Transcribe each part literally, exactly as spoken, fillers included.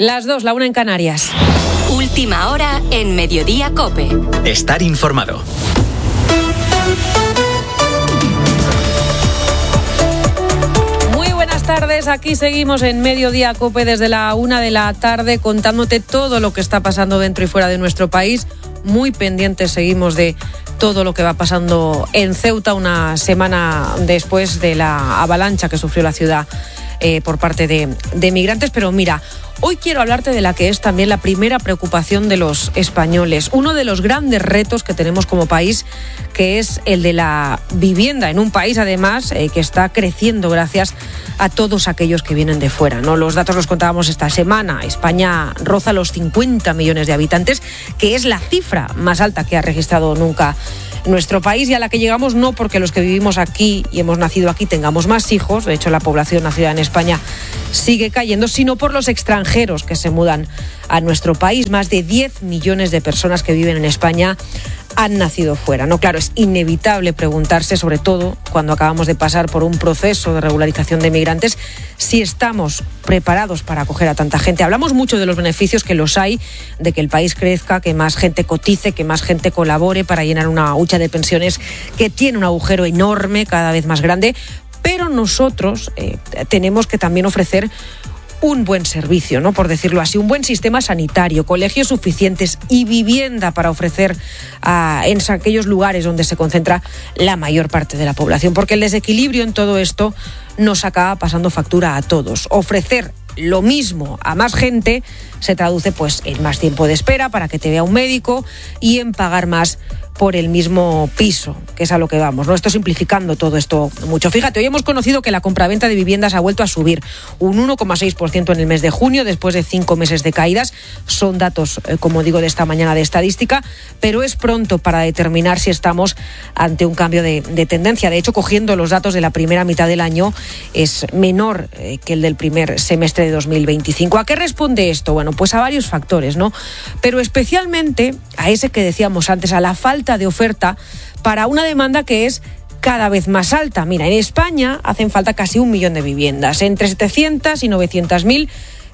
Las dos, la una en Canarias. Última hora en Mediodía COPE. Estar informado. Buenas tardes, aquí seguimos en Mediodía COPE desde la una de la tarde contándote todo lo que está pasando dentro y fuera de nuestro país. Muy pendientes seguimos de todo lo que va pasando en Ceuta una semana después de la avalancha que sufrió la ciudad eh, por parte de, de migrantes. Pero mira, hoy quiero hablarte de la que es también la primera preocupación de los españoles. Uno de los grandes retos que tenemos como país, que es el de la vivienda, en un país además eh, que está creciendo gracias a todos aquellos que vienen de fuera, ¿no? Los datos los contábamos esta semana. España roza los cincuenta millones de habitantes, que es la cifra más alta que ha registrado nunca nuestro país, y a la que llegamos no porque los que vivimos aquí y hemos nacido aquí tengamos más hijos, de hecho la población nacida en España sigue cayendo, sino por los extranjeros que se mudan a nuestro país. Más de diez millones de personas que viven en España han nacido fuera, ¿no? Claro, es inevitable preguntarse, sobre todo cuando acabamos de pasar por un proceso de regularización de migrantes, si estamos preparados para acoger a tanta gente. Hablamos mucho de los beneficios, que los hay, de que el país crezca, que más gente cotice, que más gente colabore para llenar una hucha de pensiones que tiene un agujero enorme, cada vez más grande, pero nosotros eh, tenemos que también ofrecer un buen servicio, ¿no? Por decirlo así, un buen sistema sanitario, colegios suficientes y vivienda para ofrecer a, en aquellos lugares donde se concentra la mayor parte de la población, porque el desequilibrio en todo esto nos acaba pasando factura a todos. Ofrecer lo mismo a más gente se traduce pues en más tiempo de espera para que te vea un médico y en pagar más por el mismo piso, que es a lo que vamos, ¿no? Esto simplificando todo esto mucho. Fíjate, hoy hemos conocido que la compraventa de viviendas ha vuelto a subir un uno coma seis por ciento en el mes de junio, después de cinco meses de caídas. Son datos, eh, como digo, de esta mañana de estadística, pero es pronto para determinar si estamos ante un cambio de, de tendencia. De hecho, cogiendo los datos de la primera mitad del año, es menor eh, que el del primer semestre de dos mil veinticinco. ¿A qué responde esto? Bueno, pues a varios factores, ¿no? Pero especialmente a ese que decíamos antes, a la falta de oferta para una demanda que es cada vez más alta. Mira, en España hacen falta casi un millón de viviendas, entre setecientas y novecientas mil,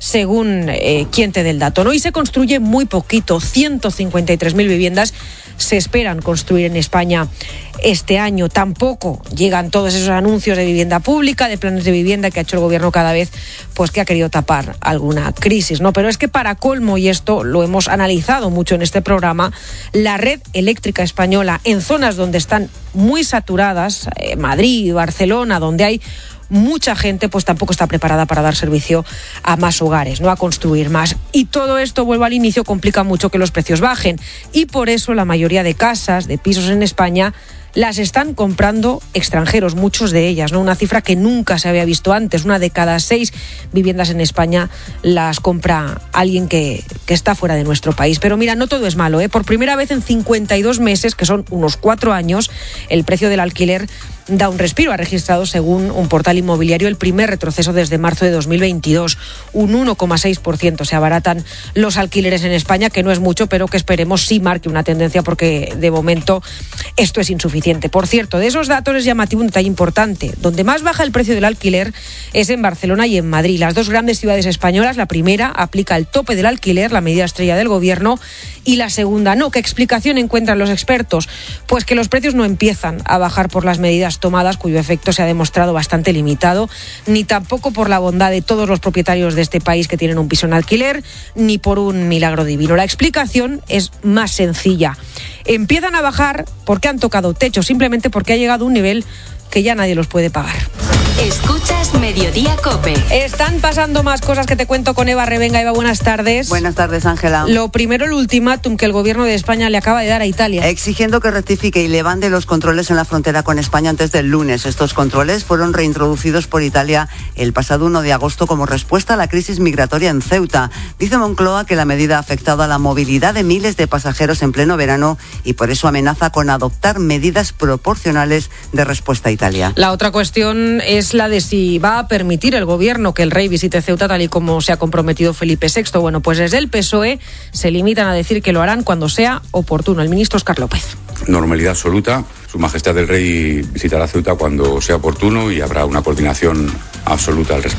según eh, quien te dé el dato, ¿no? Y se construye muy poquito, ciento cincuenta y tres mil viviendas se esperan construir en España este año. Tampoco llegan todos esos anuncios de vivienda pública, de planes de vivienda que ha hecho el gobierno cada vez, pues que ha querido tapar alguna crisis, ¿no? Pero es que para colmo, y esto lo hemos analizado mucho en este programa, la red eléctrica española en zonas donde están muy saturadas, eh, Madrid, Barcelona, donde hay mucha gente, pues tampoco está preparada para dar servicio a más hogares, no a construir más. Y todo esto, vuelvo al inicio, complica mucho que los precios bajen. Y por eso la mayoría de casas, de pisos en España, las están comprando extranjeros, muchos de ellas, ¿no? Una cifra que nunca se había visto antes. Una de cada seis viviendas en España las compra alguien que, que está fuera de nuestro país. Pero mira, no todo es malo, ¿eh? Por primera vez en cincuenta y dos meses, que son unos cuatro años, el precio del alquiler da un respiro. Ha registrado, según un portal inmobiliario, el primer retroceso desde marzo de dos mil veintidós. Un uno coma seis por ciento se abaratan los alquileres en España, que no es mucho, pero que esperemos sí marque una tendencia, porque de momento esto es insuficiente. Por cierto, de esos datos es llamativo un detalle importante. Donde más baja el precio del alquiler es en Barcelona y en Madrid, las dos grandes ciudades españolas. La primera aplica el tope del alquiler, la medida estrella del gobierno, y la segunda no. ¿Qué explicación encuentran los expertos? Pues que los precios no empiezan a bajar por las medidas tomadas, cuyo efecto se ha demostrado bastante limitado, ni tampoco por la bondad de todos los propietarios de este país que tienen un piso en alquiler, ni por un milagro divino. La explicación es más sencilla. Empiezan a bajar porque han tocado techo, simplemente porque ha llegado un nivel que ya nadie los puede pagar. Escuchas Mediodía COPE. Están pasando más cosas que te cuento con Eva Revenga. Eva, buenas tardes. Buenas tardes, Ángela. Lo primero, el ultimátum que el gobierno de España le acaba de dar a Italia. Exigiendo que rectifique y levante los controles en la frontera con España antes del lunes. Estos controles fueron reintroducidos por Italia el pasado uno de agosto como respuesta a la crisis migratoria en Ceuta. Dice Moncloa que la medida ha afectado a la movilidad de miles de pasajeros en pleno verano y por eso amenaza con adoptar medidas proporcionales de respuesta a Italia. La otra cuestión es la de si va a permitir el gobierno que el rey visite Ceuta tal y como se ha comprometido Felipe sexto. Bueno, pues desde el P S O E se limitan a decir que lo harán cuando sea oportuno. El ministro Óscar López. Normalidad absoluta. Su Majestad el Rey visitará Ceuta cuando sea oportuno y habrá una coordinación absoluta al respecto.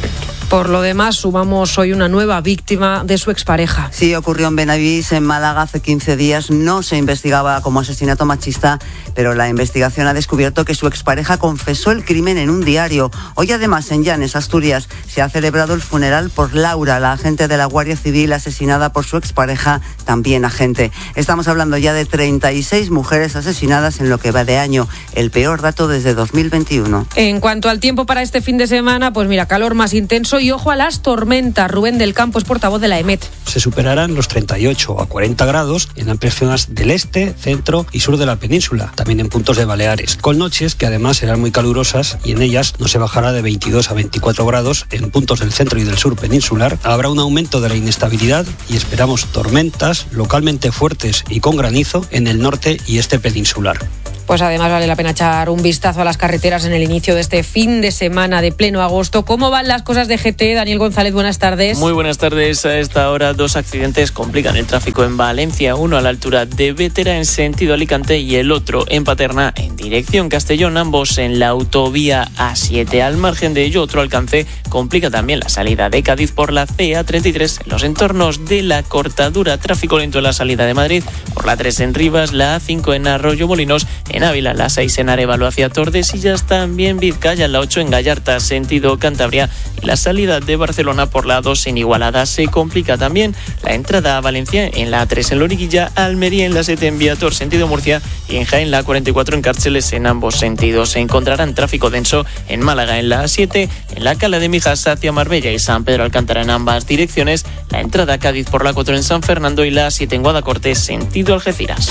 Por lo demás, sumamos hoy una nueva víctima de su expareja. Sí, ocurrió en Benavís, en Málaga, hace quince días. No se investigaba como asesinato machista, pero la investigación ha descubierto que su expareja confesó el crimen en un diario. Hoy, además, en Llanes, Asturias, se ha celebrado el funeral por Laura, la agente de la Guardia Civil asesinada por su expareja, también agente. Estamos hablando ya de treinta y seis mujeres asesinadas en lo que va de año, el peor dato desde dos mil veintiuno. En cuanto al tiempo para este fin de semana, pues mira, calor más intenso y ojo a las tormentas. Rubén del Campo es portavoz de la EMET. Se superarán los treinta y ocho a cuarenta grados en amplias zonas del este, centro y sur de la península, también en puntos de Baleares, con noches que además serán muy calurosas y en ellas no se bajará de veintidós a veinticuatro grados en puntos del centro y del sur peninsular. Habrá un aumento de la inestabilidad y esperamos tormentas localmente fuertes y con granizo en el norte y este peninsular. Pues además vale la pena echar un vistazo a las carreteras en el inicio de este fin de semana de pleno agosto. ¿Cómo van las cosas de G T? Daniel González, buenas tardes. Muy buenas tardes. A esta hora dos accidentes complican el tráfico en Valencia. Uno a la altura de Bétera en sentido Alicante y el otro en Paterna en dirección Castellón. Ambos en la autovía A siete. Al margen de ello, otro alcance complica también la salida de Cádiz por la C A treinta y tres en los entornos de la Cortadura. Tráfico lento en la salida de Madrid por la tres en Rivas, la A cinco en Arroyo Molinos, en Ávila, la seis en Arévalo hacia Tordesillas, también Vizcaya, la ocho en Gallarta, sentido Cantabria, y la salida de Barcelona por la dos en Igualada. Se complica también la entrada a Valencia en la A tres en Loriguilla, Almería en la siete en Viator, sentido Murcia, y en Jaén la cuarenta y cuatro en Cárceles en ambos sentidos. Se encontrarán tráfico denso en Málaga en la A siete, en la Cala de Mijas hacia Marbella y San Pedro Alcántara en ambas direcciones, la entrada a Cádiz por la cuatro en San Fernando y la A siete en Guadacorte, sentido Algeciras.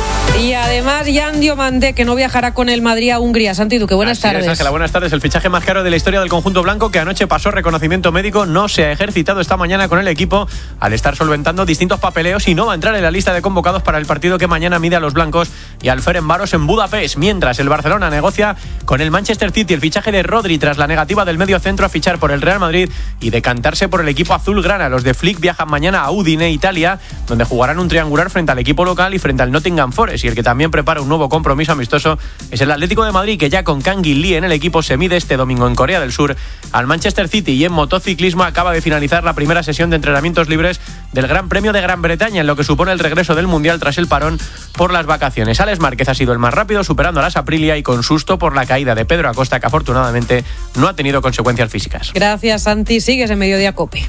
Y además, Jan Diomande, que no viajará con el Madrid a Hungría. Santi Duque, buenas Así tardes. Es, Ángela, buenas tardes. El fichaje más caro de la historia del conjunto blanco, que anoche pasó reconocimiento médico, no se ha ejercitado esta mañana con el equipo al estar solventando distintos papeleos y no va a entrar en la lista de convocados para el partido que mañana mide a los blancos y al Ferencváros en Budapest. Mientras el Barcelona negocia con el Manchester City el fichaje de Rodri tras la negativa del medio centro a fichar por el Real Madrid y decantarse por el equipo azulgrana. Los de Flick viajan mañana a Udine, Italia, donde jugarán un triangular frente al equipo local y frente al Nottingham Forest, y el que también prepara un nuevo compromiso amistoso es el Atlético de Madrid, que ya con Kang In Lee en el equipo se mide este domingo en Corea del Sur al Manchester City. Y en motociclismo acaba de finalizar la primera sesión de entrenamientos libres del Gran Premio de Gran Bretaña, en lo que supone el regreso del Mundial tras el parón por las vacaciones. Alex Márquez ha sido el más rápido, superando a las Aprilia y con susto por la caída de Pedro Acosta, que afortunadamente no ha tenido consecuencias físicas. Gracias, Santi. Sigues en Mediodía COPE.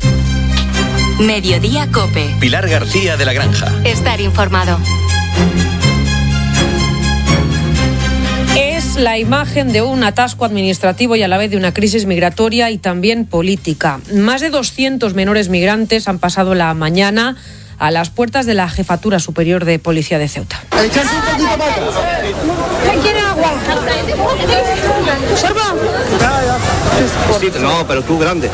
Mediodía COPE. Pilar García de la Granja. Estar informado. Es la imagen de un atasco administrativo y a la vez de una crisis migratoria y también política. Más de doscientos menores migrantes han pasado la mañana a las puertas de la Jefatura Superior de Policía de Ceuta. ¿Quiere agua? ¿Sorbo? No, pero tú grande.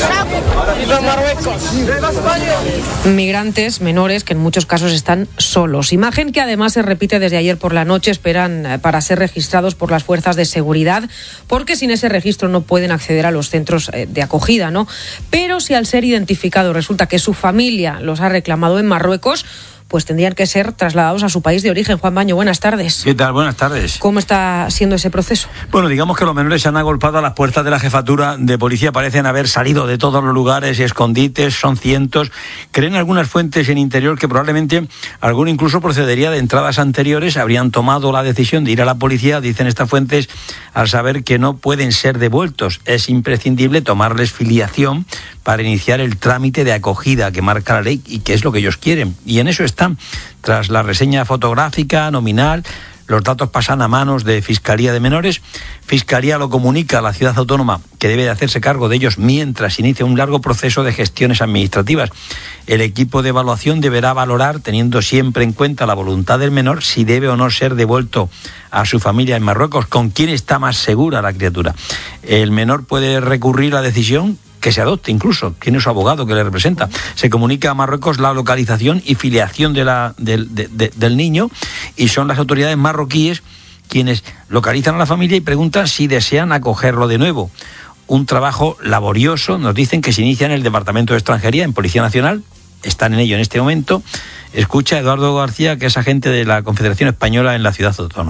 Migrantes menores que en muchos casos están solos. Imagen que además se repite desde ayer por la noche. Esperan para ser registrados por las fuerzas de seguridad, porque sin ese registro no pueden acceder a los centros de acogida, ¿no? Pero si al ser identificados resulta que su familia los ha reclamado en Marruecos, pues tendrían que ser trasladados a su país de origen. Juan Baño, buenas tardes. ¿Qué tal? Buenas tardes. ¿Cómo está siendo ese proceso? Bueno, digamos que los menores se han agolpado a las puertas de la Jefatura de Policía. Parecen haber salido de todos los lugares y escondites, son cientos. Creen algunas fuentes en interior que probablemente alguno incluso procedería de entradas anteriores. Habrían tomado la decisión de ir a la policía, dicen estas fuentes, al saber que no pueden ser devueltos. Es imprescindible tomarles filiación para iniciar el trámite de acogida que marca la ley y que es lo que ellos quieren. Y en eso están. Tras la reseña fotográfica nominal, los datos pasan a manos de Fiscalía de Menores. Fiscalía lo comunica a la ciudad autónoma, que debe de hacerse cargo de ellos mientras inicia un largo proceso de gestiones administrativas. El equipo de evaluación deberá valorar, teniendo siempre en cuenta la voluntad del menor, si debe o no ser devuelto a su familia en Marruecos, con quién está más segura la criatura. El menor puede recurrir a la decisión que se adopte, incluso tiene su abogado que le representa. Se comunica a Marruecos la localización y filiación de la, del, de, de, del niño, y son las autoridades marroquíes quienes localizan a la familia y preguntan si desean acogerlo de nuevo. Un trabajo laborioso, nos dicen, que se inicia en el Departamento de Extranjería, en Policía Nacional. Están en ello en este momento. Escucha a Eduardo García, que es agente de la Confederación Española en la ciudad autónoma.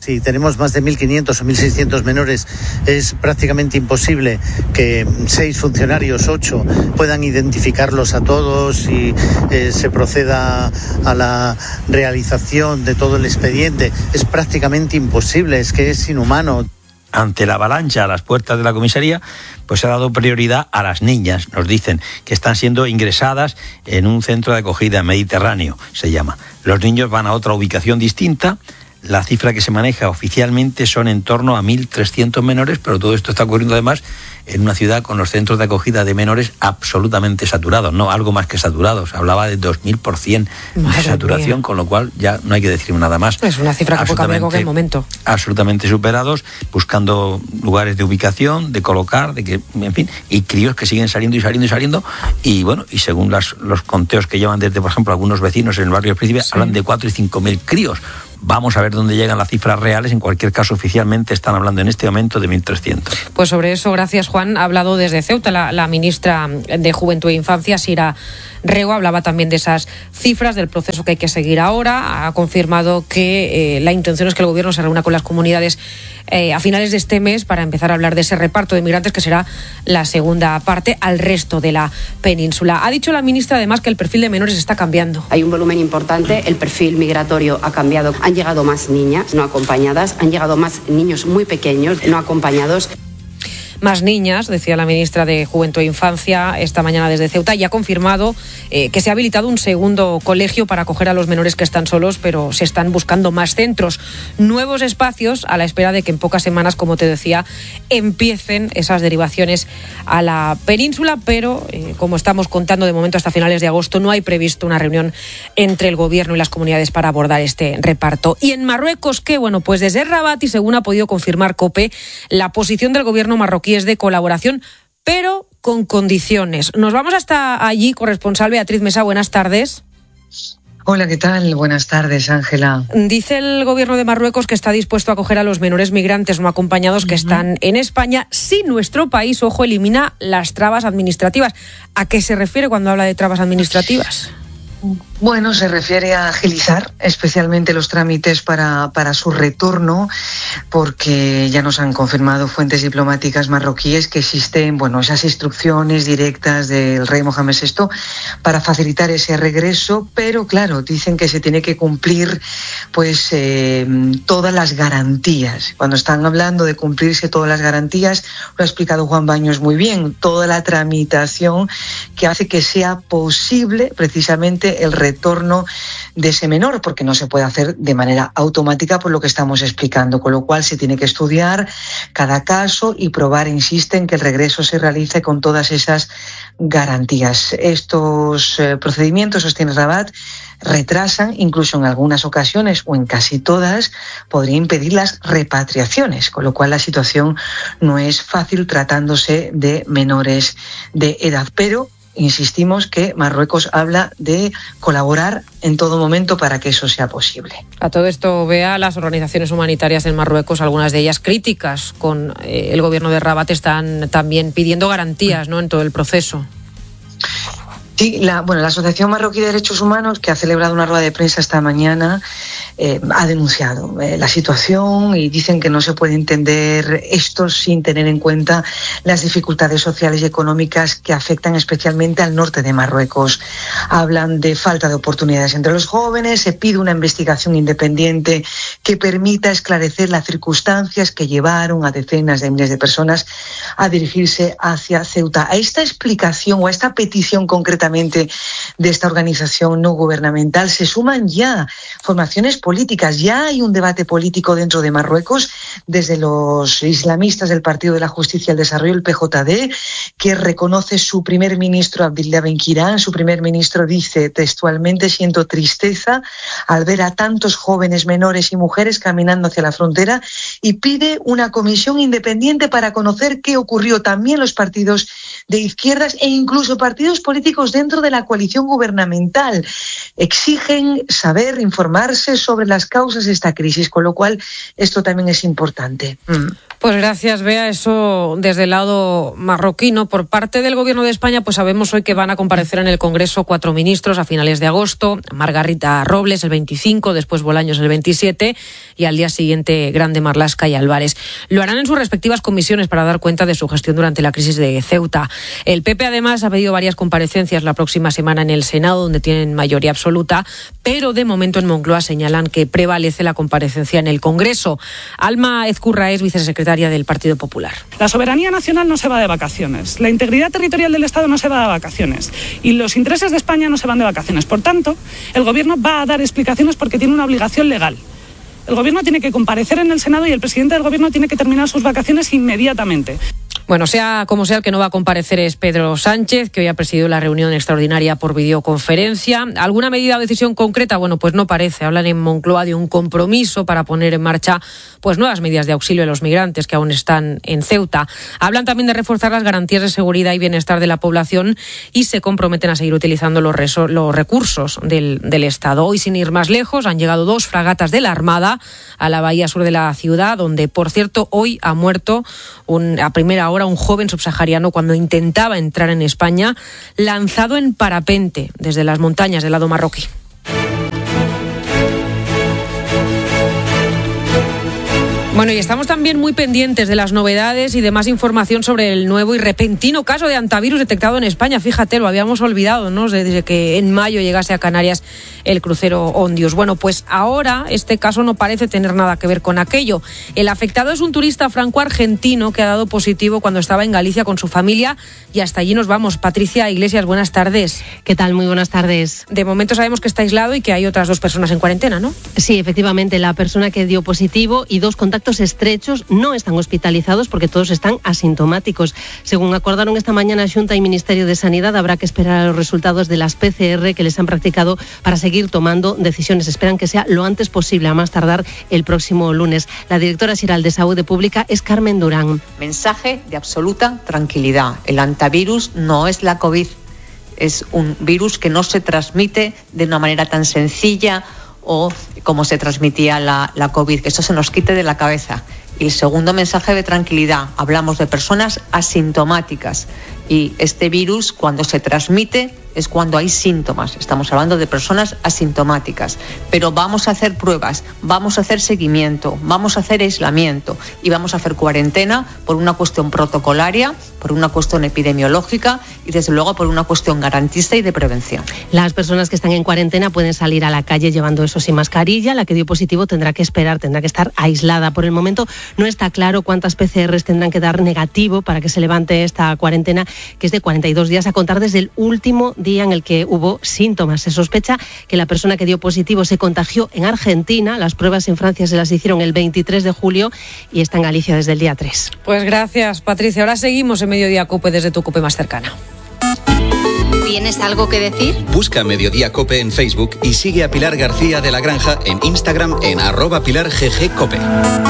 si tenemos más de mil quinientos o mil seiscientos menores, es prácticamente imposible que seis funcionarios, ocho, puedan identificarlos a todos y eh, se proceda a la realización de todo el expediente. Es prácticamente imposible, es que es inhumano. Ante la avalancha a las puertas de la comisaría, pues se ha dado prioridad a las niñas. Nos dicen que están siendo ingresadas en un centro de acogida mediterráneo, se llama. Los niños van a otra ubicación distinta. La cifra que se maneja oficialmente son en torno a mil trescientos menores, pero todo esto está ocurriendo además en una ciudad con los centros de acogida de menores absolutamente saturados, no, algo más que saturados. Hablaba de dos mil por ciento de saturación, mía. Con lo cual ya no hay que decir nada más. Es una cifra que puede cambiar en cualquier momento. Absolutamente superados, buscando lugares de ubicación, de colocar, de que, en fin, y críos que siguen saliendo y saliendo y saliendo, y bueno, y según las, los conteos que llevan desde, por ejemplo, algunos vecinos en el barrio del Príncipe, sí. hablan de cuatro y cinco mil críos. Vamos a ver dónde llegan las cifras reales. En cualquier caso, oficialmente están hablando en este momento de mil trescientos. Pues sobre eso, gracias Juan, ha hablado desde Ceuta la, la ministra de Juventud e Infancia, Sira Rego, hablaba también de esas cifras, del proceso que hay que seguir ahora. Ha confirmado que eh, la intención es que el gobierno se reúna con las comunidades eh, a finales de este mes para empezar a hablar de ese reparto de migrantes, que será la segunda parte al resto de la península. Ha dicho la ministra además que el perfil de menores está cambiando. Hay un volumen importante, el perfil migratorio ha cambiado. Han llegado más niñas no acompañadas, han llegado más niños muy pequeños no acompañados. Más niñas, decía la ministra de Juventud e Infancia esta mañana desde Ceuta, y ha confirmado eh, que se ha habilitado un segundo colegio para acoger a los menores que están solos, pero se están buscando más centros, nuevos espacios, a la espera de que en pocas semanas, como te decía, empiecen esas derivaciones a la península, pero eh, como estamos contando de momento hasta finales de agosto, no hay previsto una reunión entre el gobierno y las comunidades para abordar este reparto. Y en Marruecos, ¿qué? Bueno, pues desde Rabat, y según ha podido confirmar COPE, la posición del gobierno marroquí es de colaboración, pero con condiciones. Nos vamos hasta allí, corresponsal Beatriz Mesa, buenas tardes. Hola, ¿qué tal? Buenas tardes, Ángela. Dice el gobierno de Marruecos que está dispuesto a acoger a los menores migrantes no acompañados que uh-huh. están en España si nuestro país, ojo, elimina las trabas administrativas. ¿A qué se refiere cuando habla de trabas administrativas? Bueno, se refiere a agilizar especialmente los trámites para, para su retorno, porque ya nos han confirmado fuentes diplomáticas marroquíes que existen, bueno, esas instrucciones directas del rey Mohamed sexto para facilitar ese regreso, pero claro, dicen que se tiene que cumplir pues eh, todas las garantías. Cuando están hablando de cumplirse todas las garantías, lo ha explicado Juan Baños muy bien, toda la tramitación que hace que sea posible precisamente el retorno de ese menor, porque no se puede hacer de manera automática por lo que estamos explicando, con lo cual se tiene que estudiar cada caso y probar, insisten, que el regreso se realice con todas esas garantías. Estos eh, procedimientos, sostiene Rabat, retrasan, incluso en algunas ocasiones o en casi todas, podría impedir las repatriaciones, con lo cual la situación no es fácil tratándose de menores de edad, pero insistimos que Marruecos habla de colaborar en todo momento para que eso sea posible. A todo esto, vea, las organizaciones humanitarias en Marruecos, algunas de ellas críticas con eh, el gobierno de Rabat, están también pidiendo garantías, ¿no?, en todo el proceso. Sí, la, bueno, la Asociación Marroquí de Derechos Humanos, que ha celebrado una rueda de prensa esta mañana, eh, ha denunciado eh, la situación y dicen que no se puede entender esto sin tener en cuenta las dificultades sociales y económicas que afectan especialmente al norte de Marruecos. Hablan de falta de oportunidades entre los jóvenes, se pide una investigación independiente que permita esclarecer las circunstancias que llevaron a decenas de miles de personas a dirigirse hacia Ceuta. A esta explicación o a esta petición concreta de esta organización no gubernamental se suman ya formaciones políticas, ya hay un debate político dentro de Marruecos desde los islamistas del Partido de la Justicia y el Desarrollo, el P J D, que reconoce su primer ministro Abdillah Benquirán. Su primer ministro dice textualmente: siento tristeza al ver a tantos jóvenes, menores y mujeres caminando hacia la frontera, y pide una comisión independiente para conocer qué ocurrió. También los partidos de izquierdas e incluso partidos políticos dentro de la coalición gubernamental exigen saber, informarse sobre las causas de esta crisis, con lo cual esto también es importante. Mm. Pues gracias, Bea. Eso desde el lado marroquí, ¿no? Por parte del Gobierno de España, pues sabemos hoy que van a comparecer en el Congreso cuatro ministros a finales de agosto. Margarita Robles el veinticinco, después Bolaños el veintisiete y al día siguiente Grande Marlaska y Álvarez. Lo harán en sus respectivas comisiones para dar cuenta de su gestión durante la crisis de Ceuta. El P P además ha pedido varias comparecencias la próxima semana en el Senado, donde tienen mayoría absoluta, pero de momento en Moncloa señalan que prevalece la comparecencia en el Congreso. Alma Ezcurra es vicesecretaria del Partido Popular. La soberanía nacional no se va de vacaciones, la integridad territorial del Estado no se va de vacaciones y los intereses de España no se van de vacaciones. Por tanto, el Gobierno va a dar explicaciones porque tiene una obligación legal. El Gobierno tiene que comparecer en el Senado y el presidente del Gobierno tiene que terminar sus vacaciones inmediatamente. Bueno, sea como sea, el que no va a comparecer es Pedro Sánchez, que hoy ha presidido la reunión extraordinaria por videoconferencia. ¿Alguna medida o decisión concreta? Bueno, pues no parece. Hablan en Moncloa de un compromiso para poner en marcha pues nuevas medidas de auxilio a los migrantes que aún están en Ceuta. Hablan también de reforzar las garantías de seguridad y bienestar de la población y se comprometen a seguir utilizando los, reso- los recursos del, del Estado. Hoy, sin ir más lejos, han llegado dos fragatas de la Armada a la bahía sur de la ciudad, donde, por cierto, hoy ha muerto un, a primera hora un joven subsahariano cuando intentaba entrar en España, lanzado en parapente desde las montañas del lado marroquí. Bueno, y estamos también muy pendientes de las novedades y de más información sobre el nuevo y repentino caso de hantavirus detectado en España. Fíjate, lo habíamos olvidado, ¿no? Desde que en mayo llegase a Canarias el crucero Ondius. Bueno, pues ahora este caso no parece tener nada que ver con aquello. El afectado es un turista franco-argentino que ha dado positivo cuando estaba en Galicia con su familia y hasta allí nos vamos. Patricia Iglesias, buenas tardes. ¿Qué tal? Muy buenas tardes. De momento sabemos que está aislado y que hay otras dos personas en cuarentena, ¿no? Sí, efectivamente, la persona que dio positivo y dos contactos estrechos no están hospitalizados porque todos están asintomáticos. Según acordaron esta mañana Xunta y Ministerio de Sanidad, habrá que esperar a los resultados de las P C R que les han practicado para seguir tomando decisiones. Esperan que sea lo antes posible, a más tardar el próximo lunes. La directora xeral de Saúde Pública es Carmen Durán. Mensaje de absoluta tranquilidad. El hantavirus no es la COVID. Es un virus que no se transmite de una manera tan sencilla o como se transmitía la, la COVID, que eso se nos quite de la cabeza. Y el segundo mensaje de tranquilidad, hablamos de personas asintomáticas y este virus cuando se transmite es cuando hay síntomas, estamos hablando de personas asintomáticas, pero vamos a hacer pruebas, vamos a hacer seguimiento, vamos a hacer aislamiento y vamos a hacer cuarentena por una cuestión protocolaria, por una cuestión epidemiológica y desde luego por una cuestión garantista y de prevención. Las personas que están en cuarentena pueden salir a la calle llevando eso sin mascarilla, la que dio positivo tendrá que esperar, tendrá que estar aislada. Por el momento no está claro cuántas P C Rs tendrán que dar negativo para que se levante esta cuarentena, que es de cuarenta y dos días a contar desde el último día en el que hubo síntomas. Se sospecha que la persona que dio positivo se contagió en Argentina. Las pruebas en Francia se las hicieron el veintitrés de julio y está en Galicia desde el día tres. Pues gracias, Patricia. Ahora seguimos en Mediodía COPE desde tu COPE más cercana. ¿Tienes algo que decir? Busca Mediodía COPE en Facebook y sigue a Pilar García de la Granja en Instagram en arroba Pilar G G COPE.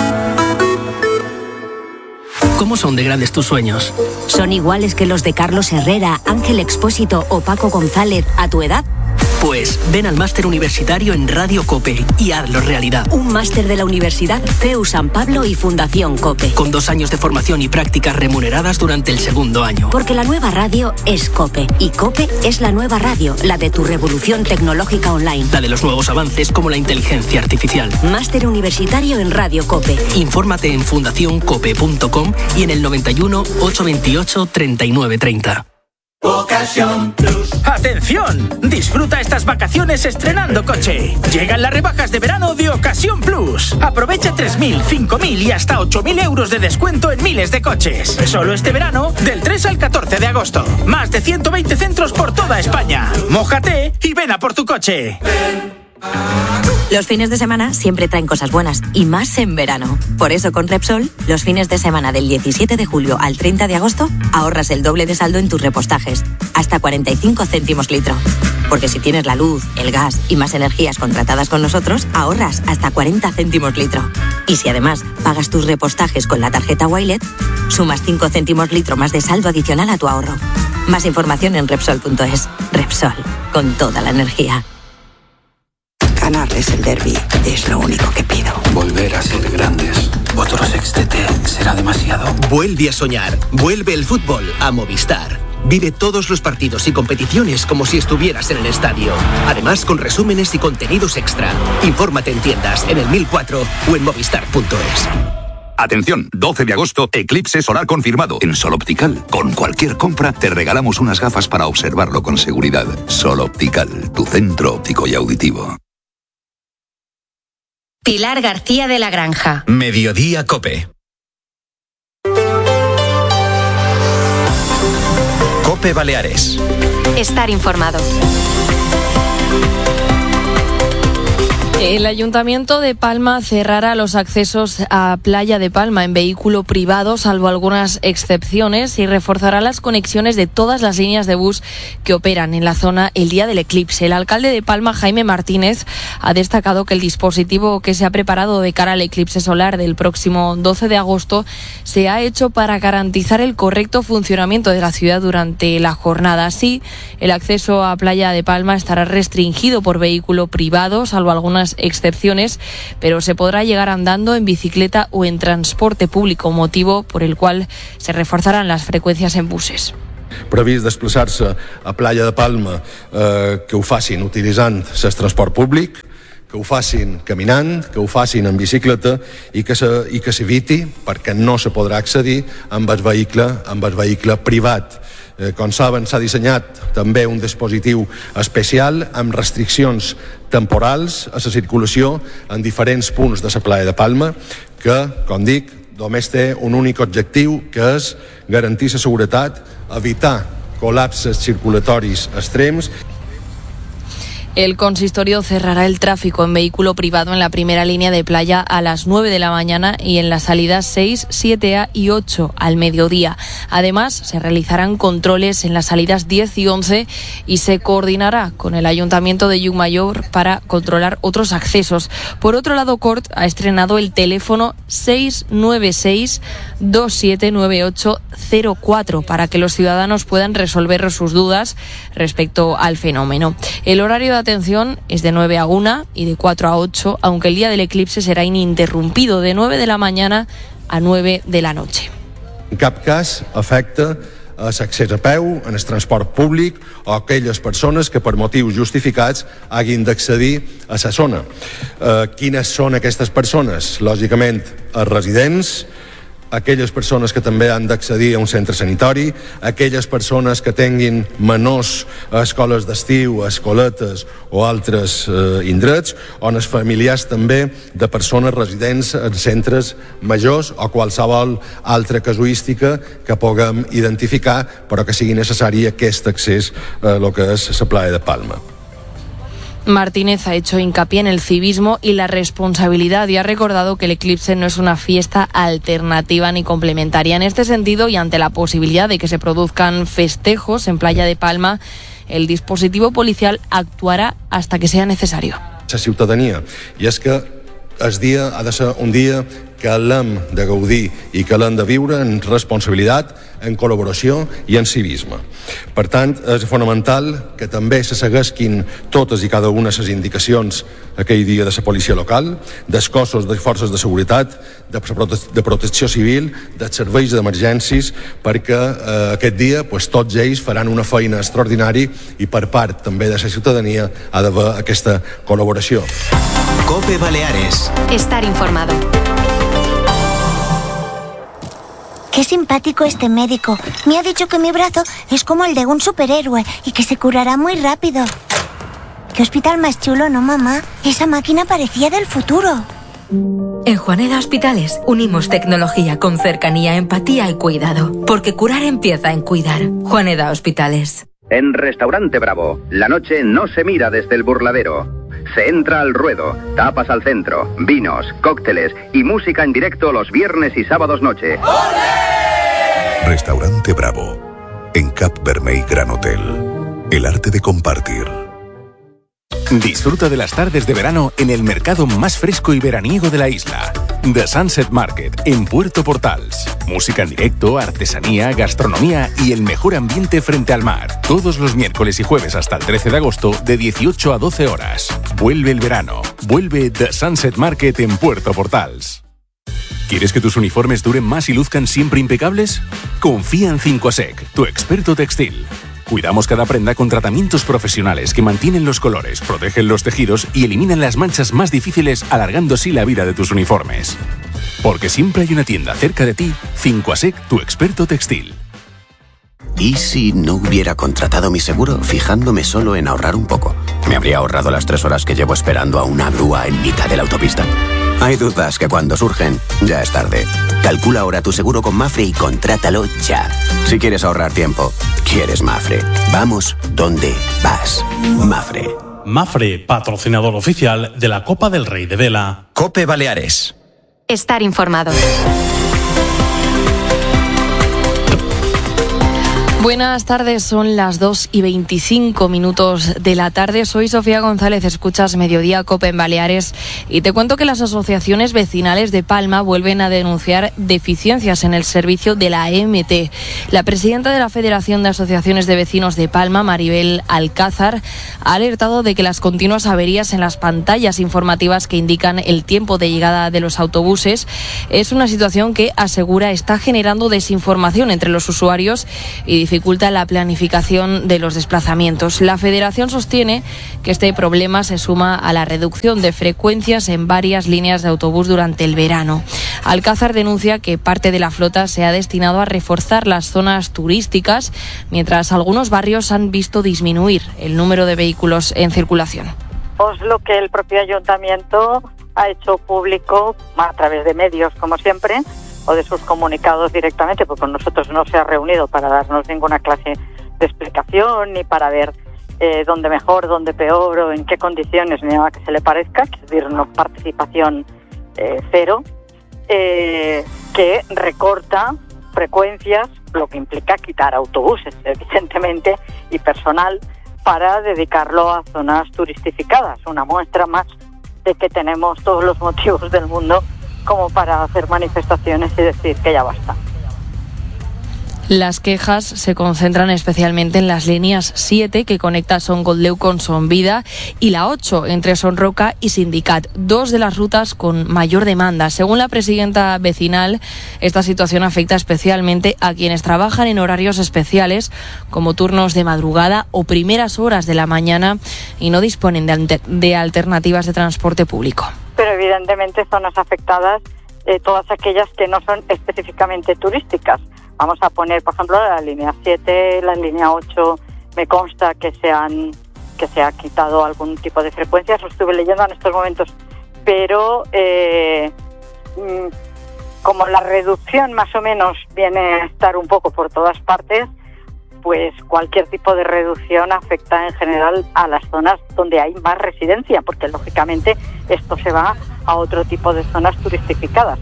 ¿Cómo son de grandes tus sueños? ¿Son iguales que los de Carlos Herrera, Ángel Expósito o Paco González a tu edad? Pues ven al máster universitario en Radio COPE y hazlo realidad. Un máster de la Universidad C E U San Pablo y Fundación COPE. Con dos años de formación y prácticas remuneradas durante el segundo año. Porque la nueva radio es COPE y COPE es la nueva radio, la de tu revolución tecnológica online. La de los nuevos avances como la inteligencia artificial. Máster universitario en Radio COPE. Infórmate en fundación cope punto com y en el noventa y uno, ochocientos veintiocho, treinta y nueve treinta. Ocasión Plus. ¡Atención! Disfruta estas vacaciones estrenando coche. Llegan las rebajas de verano de Ocasión Plus. Aprovecha tres mil, cinco mil y hasta ocho mil euros de descuento en miles de coches. Solo este verano, del tres al catorce de agosto. Más de ciento veinte centros por toda España. Mójate y ven a por tu coche. Los fines de semana siempre traen cosas buenas, y más en verano. Por eso con Repsol, los fines de semana del diecisiete de julio al treinta de agosto, ahorras el doble de saldo en tus repostajes, hasta cuarenta y cinco céntimos litro. Porque si tienes la luz, el gas y más energías contratadas con nosotros, ahorras hasta cuarenta céntimos litro. Y si además pagas tus repostajes con la tarjeta Wilet, sumas cinco céntimos litro más de saldo adicional a tu ahorro. Más información en Repsol punto es. Repsol, con toda la energía. Ganarles el derbi es lo único que pido. Volver a ser grandes. Otro sextete será demasiado. Vuelve a soñar. Vuelve el fútbol a Movistar. Vive todos los partidos y competiciones como si estuvieras en el estadio. Además, con resúmenes y contenidos extra. Infórmate en tiendas, en el mil cuatro o en movistar punto es. Atención, doce de agosto, eclipse solar confirmado. En Sol Optical, con cualquier compra, te regalamos unas gafas para observarlo con seguridad. Sol Optical, tu centro óptico y auditivo. Pilar García de la Granja. Mediodía Cope. Cope Baleares. Estar informado. El Ayuntamiento de Palma cerrará los accesos a Playa de Palma en vehículo privado, salvo algunas excepciones, y reforzará las conexiones de todas las líneas de bus que operan en la zona el día del eclipse. El alcalde de Palma, Jaime Martínez, ha destacado que el dispositivo que se ha preparado de cara al eclipse solar del próximo doce de agosto se ha hecho para garantizar el correcto funcionamiento de la ciudad durante la jornada. Así, el acceso a Playa de Palma estará restringido por vehículo privado, salvo algunas excepciones, pero se podrá llegar andando, en bicicleta o en transporte público, motivo por el cual se reforzarán las freqüències en buses. Previst desplaçar-se a Playa de Palma, eh, que ho facin utilitzant el transport públic, que ho facin caminant, que ho facin en bicicleta i que se, i que s'eviti, perquè no se podrà accedir amb el vehicle, amb el vehicle privat. Eh, com saben, s'ha dissenyat també un dispositiu especial amb restriccions temporals a la circulació en diferents punts de la Playa de Palma, que, com dic, només té un únic objectiu, que és garantir la seguretat, evitar col·lapses circulatoris extrems. El consistorio cerrará el tráfico en vehículo privado en la primera línea de playa a las nueve de la mañana y en las salidas seis, siete A y ocho al mediodía. Además, se realizarán controles en las salidas diez y once y se coordinará con el Ayuntamiento de Llucmajor para controlar otros accesos. Por otro lado, Cort ha estrenado el teléfono seis nueve seis, dos siete nueve ocho cero cuatro para que los ciudadanos puedan resolver sus dudas respecto al fenómeno. El horario de atención es de nueve a una y de cuatro a ocho, aunque el día del eclipse será ininterrumpido de nueve de la mañana a nueve de la noche. En cap cas afecta l'accés a peu en el transport públic o aquelles persones que per motius justificats hagin d'accedir a la zona. Eh, quines són aquestes persones? Lògicament, els residents, aquelles persones que també han d'accedir a un centre sanitari, aquelles persones que tinguin menors a escoles d'estiu, a escoletes o altres eh, indrets, o els familiars també de persones residents en centres majors o qualsevol altra casuística que puguem identificar, però que sigui necessari aquest accés a lo que és la Playa de Palma. Martínez ha hecho hincapié en el civismo y la responsabilidad y ha recordado que el eclipse no es una fiesta alternativa ni complementaria. En este sentido, y ante la posibilidad de que se produzcan festejos en Playa de Palma, el dispositivo policial actuará hasta que sea necesario. La ciutadania, i és que el dia ha de ser un dia que l'hem de gaudir i que l'hem de viure en responsabilitat, en col·laboració i en civisme. Per tant, és fonamental que també se segueixin totes i cada una de les indicacions aquell dia de la policia local, dels cossos de forces de seguretat, de, prote de protecció civil, dels serveis d'emergències, perquè eh, aquest dia pues, tots ells faran una feina extraordinària i per part també de la ciutadania ha d'haver aquesta col·laboració. Cope Baleares. Estar informado. Qué simpático este médico. Me ha dicho que mi brazo es como el de un superhéroe y que se curará muy rápido. Qué hospital más chulo, ¿no, mamá? Esa máquina parecía del futuro. En Juaneda Hospitales unimos tecnología con cercanía, empatía y cuidado. Porque curar empieza en cuidar. Juaneda Hospitales. En Restaurante Bravo, la noche no se mira desde el burladero. Se entra al ruedo, tapas al centro, vinos, cócteles y música en directo los viernes y sábados noche. ¡Olé! Restaurante Bravo, en Cap Vermell Gran Hotel. El arte de compartir. Disfruta de las tardes de verano en el mercado más fresco y veraniego de la isla. The Sunset Market, en Puerto Portals. Música en directo, artesanía, gastronomía y el mejor ambiente frente al mar. Todos los miércoles y jueves hasta el trece de agosto, de dieciocho a doce horas. Vuelve el verano. Vuelve The Sunset Market en Puerto Portals. ¿Quieres que tus uniformes duren más y luzcan siempre impecables? Confía en cinco A S E C, tu experto textil. Cuidamos cada prenda con tratamientos profesionales que mantienen los colores, protegen los tejidos y eliminan las manchas más difíciles, alargando así la vida de tus uniformes. Porque siempre hay una tienda cerca de ti. cinco A S E C, tu experto textil. ¿Y si no hubiera contratado mi seguro fijándome solo en ahorrar un poco? ¿Me habría ahorrado las tres horas que llevo esperando a una grúa en mitad de la autopista? Hay dudas que cuando surgen, ya es tarde. Calcula ahora tu seguro con Mafre y contrátalo ya. Si quieres ahorrar tiempo, quieres Mafre. Vamos donde vas. Mafre. Mafre, patrocinador oficial de la Copa del Rey de Vela. Cope Baleares. Estar informado. Buenas tardes, son las dos y veinticinco minutos de la tarde. Soy Sofía González, escuchas Mediodía Cope en Baleares y te cuento que las asociaciones vecinales de Palma vuelven a denunciar deficiencias en el servicio de la E M T. La presidenta de la Federación de Asociaciones de Vecinos de Palma, Maribel Alcázar, ha alertado de que las continuas averías en las pantallas informativas que indican el tiempo de llegada de los autobuses es una situación que, asegura, está generando desinformación entre los usuarios y dificulta la planificación de los desplazamientos. La Federación sostiene que este problema se suma a la reducción de frecuencias en varias líneas de autobús durante el verano. Alcázar denuncia que parte de la flota se ha destinado a reforzar las zonas turísticas, mientras algunos barrios han visto disminuir el número de vehículos en circulación. Pues lo que el propio ayuntamiento ha hecho público a través de medios, como siempre, o de sus comunicados directamente, porque con nosotros no se ha reunido para darnos ninguna clase de explicación, ni para ver eh, dónde mejor, dónde peor, o en qué condiciones, ni nada que se le parezca, es decir, una participación eh, cero, eh, que recorta frecuencias, lo que implica quitar autobuses, evidentemente, y personal, para dedicarlo a zonas turistificadas. Una muestra más de que tenemos todos los motivos del mundo como para hacer manifestaciones y decir que ya basta. Las quejas se concentran especialmente en las líneas siete, que conecta Son Goldeu con Son Vida, y la ocho, entre Son Roca y Sindicat, dos de las rutas con mayor demanda. Según la presidenta vecinal, esta situación afecta especialmente a quienes trabajan en horarios especiales, como turnos de madrugada o primeras horas de la mañana, y no disponen de, alter- de alternativas de transporte público. Pero evidentemente zonas afectadas, eh, todas aquellas que no son específicamente turísticas. Vamos a poner, por ejemplo, la línea siete, la línea ocho, me consta que se han que se ha quitado algún tipo de frecuencias, lo estuve leyendo en estos momentos, pero eh, como la reducción más o menos viene a estar un poco por todas partes, pues cualquier tipo de reducción afecta en general a las zonas donde hay más residencia, porque lógicamente esto se va a otro tipo de zonas turistificadas.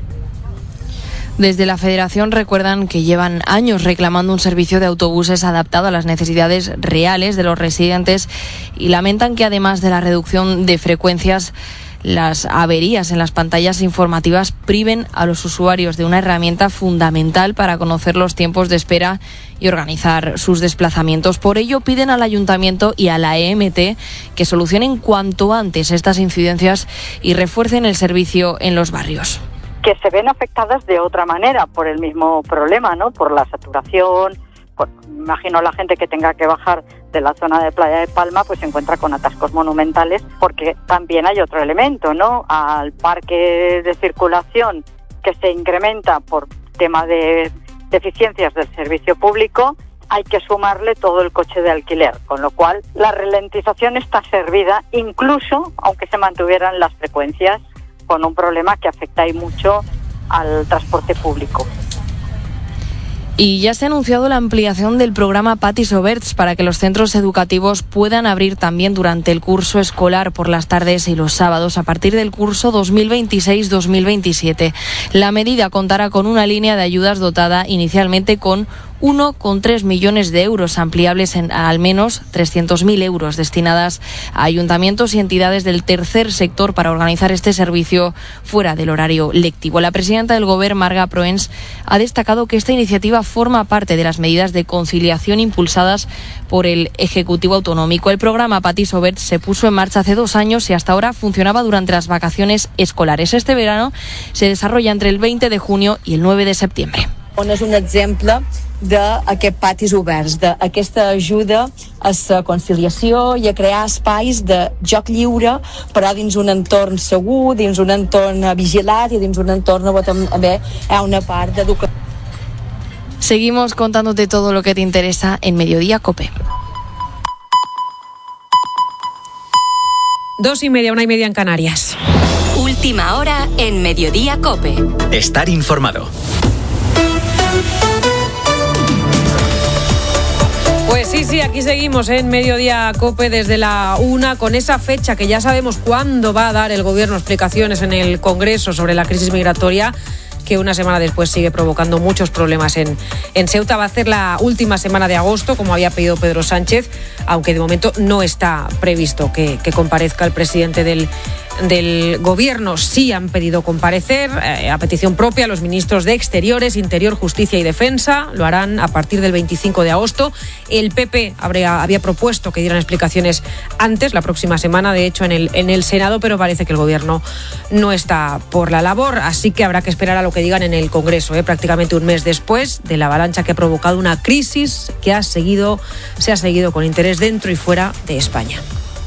Desde la Federación recuerdan que llevan años reclamando un servicio de autobuses adaptado a las necesidades reales de los residentes y lamentan que, además de la reducción de frecuencias, las averías en las pantallas informativas priven a los usuarios de una herramienta fundamental para conocer los tiempos de espera y organizar sus desplazamientos. Por ello, piden al Ayuntamiento y a la E M T que solucionen cuanto antes estas incidencias y refuercen el servicio en los barrios. Que se ven afectadas de otra manera por el mismo problema, ¿no? Por la saturación, por, imagino la gente que tenga que bajar de la zona de Playa de Palma, pues se encuentra con atascos monumentales, porque también hay otro elemento, ¿no? Al parque de circulación que se incrementa por tema de deficiencias del servicio público, hay que sumarle todo el coche de alquiler, con lo cual la ralentización está servida, incluso aunque se mantuvieran las frecuencias, con un problema que afecta y mucho al transporte público. Y ya se ha anunciado la ampliación del programa Patis Oberts para que los centros educativos puedan abrir también durante el curso escolar por las tardes y los sábados a partir del curso dos mil veintiséis dos mil veintisiete. La medida contará con una línea de ayudas dotada inicialmente con uno coma tres millones de euros, ampliables en al menos trescientos mil euros destinadas a ayuntamientos y entidades del tercer sector para organizar este servicio fuera del horario lectivo. La presidenta del Gobierno, Marga Proens, ha destacado que esta iniciativa forma parte de las medidas de conciliación impulsadas por el Ejecutivo Autonómico. El programa Patís Obert se puso en marcha hace dos años y hasta ahora funcionaba durante las vacaciones escolares. Este verano se desarrolla entre el veinte de junio y el nueve de septiembre. És un exemple d'aquests patis oberts, d'aquesta ajuda a la conciliació i a crear espais de joc lliure, però dins un entorn segur, dins un entorn vigilat i dins un entorn on també hi ha una part d'educació. Seguimos contándote todo lo que te interesa en Mediodía COPE. Dos y media, una y media en Canarias. Última hora en Mediodía COPE. Estar informado. Pues sí, sí, aquí seguimos en Mediodía COPE desde la una, con esa fecha que ya sabemos cuándo va a dar el Gobierno explicaciones en el Congreso sobre la crisis migratoria, que una semana después sigue provocando muchos problemas en, en Ceuta. Va a ser la última semana de agosto, como había pedido Pedro Sánchez, aunque de momento no está previsto que, que comparezca el presidente del, del Gobierno. Sí han pedido comparecer eh, a petición propia los ministros de Exteriores, Interior, Justicia y Defensa. Lo harán a partir del veinticinco de agosto. El P P habría, había propuesto que dieran explicaciones antes, la próxima semana, de hecho, en el, en el Senado, pero parece que el Gobierno no está por la labor, así que habrá que esperar a lo que digan en el Congreso, ¿eh? prácticamente un mes después de la avalancha que ha provocado una crisis que ha seguido, se ha seguido con interés dentro y fuera de España.